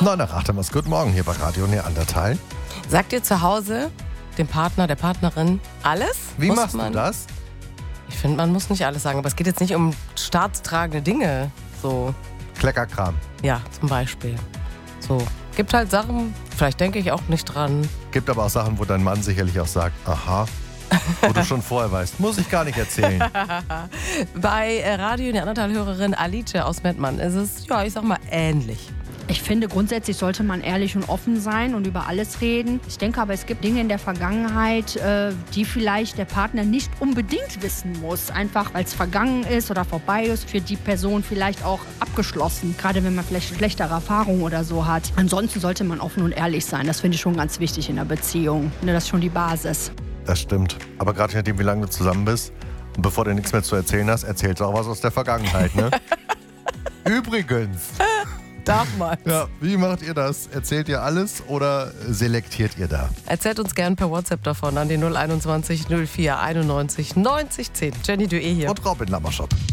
Na, nach 8 Uhr. Guten Morgen hier bei Radio Neandertal. Sagt ihr zu Hause dem Partner, der Partnerin alles? Wie machst du das? Ich finde, man muss nicht alles sagen, aber es geht jetzt nicht um staatstragende Dinge. So, Kleckerkram. ja, zum Beispiel. So, gibt halt Sachen, vielleicht denke ich auch nicht dran. Gibt aber auch Sachen, wo dein Mann sicherlich auch sagt, aha, wo du schon vorher weißt. Muss ich gar nicht erzählen. Bei Radio Neandertal-Hörerin Alice aus Mettmann ist es, ja, ich sag mal, ähnlich. Ich finde, grundsätzlich sollte man ehrlich und offen sein und über alles reden. Ich denke aber, es gibt Dinge in der Vergangenheit, die vielleicht der Partner nicht unbedingt wissen muss. Einfach, weil es vergangen ist oder vorbei ist, für die Person vielleicht auch abgeschlossen. Gerade wenn man vielleicht schlechtere Erfahrungen oder so hat. Ansonsten sollte man offen und ehrlich sein. Das finde ich schon ganz wichtig in der Beziehung. Ich finde, das ist schon die Basis. Das stimmt. Aber gerade je nachdem, wie lange du zusammen bist und bevor du nichts mehr zu erzählen hast, erzählst du auch was aus der Vergangenheit, ne? Übrigens. Darf man. Ja, wie macht ihr das? Erzählt ihr alles oder selektiert ihr da? Erzählt uns gern per WhatsApp davon an die 021 04 91 90 10. Jenny Dué hier. Und Robin Lammerschott.